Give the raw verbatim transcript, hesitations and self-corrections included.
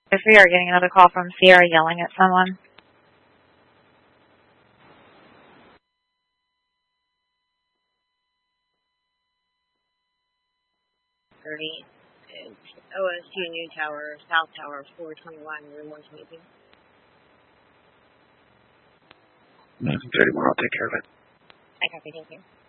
If we are getting another call from Sierra yelling at someone. thirty. It's O S U New Tower, South Tower, four twenty-one, room one twenty-two. nine thirty-one, I'll take care of it. I copy, thank you.